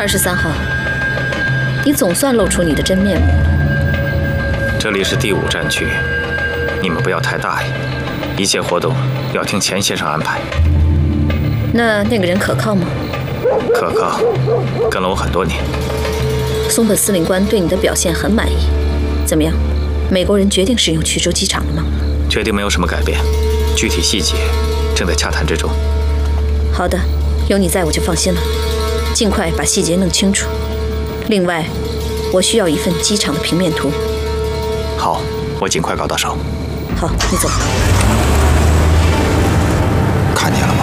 23号，你总算露出你的真面目了。 这里是第5战区，你们不要太大意，一切活动要听钱先生安排。 那个人可靠吗？ 可靠，跟了我很多年。 松本司令官对你的表现很满意。怎么样？美国人决定使用衢州机场了吗？ 决定没有什么改变，具体细节正在洽谈之中。 好的，有你在我就放心了。尽快把细节弄清楚。另外，我需要一份机场的平面图。 好，我尽快搞到手。 好，你走。 看见了吗？